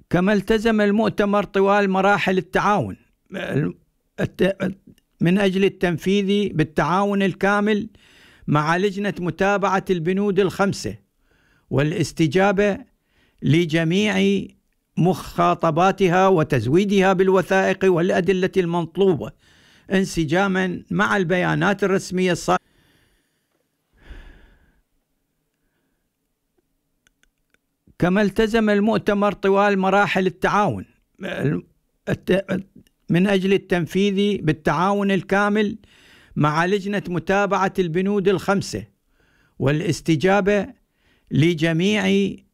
كما التزم المؤتمر طوال مراحل التعاون من أجل التنفيذ بالتعاون الكامل مع لجنة متابعة البنود الخمسة والاستجابة لجميع مخاطباتها وتزويدها بالوثائق والأدلة المطلوبة انسجاما مع البيانات الرسمية الصادرة. كما التزم المؤتمر طوال مراحل التعاون من أجل التنفيذ بالتعاون الكامل مع لجنة متابعة البنود الخمسة والاستجابة لجميع